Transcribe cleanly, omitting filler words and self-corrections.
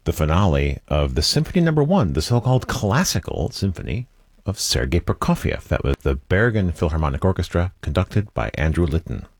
the finale of the Symphony Number 1, the so-called classical symphony of Sergei Prokofiev. That was the Bergen Philharmonic Orchestra, conducted by Andrew Litton.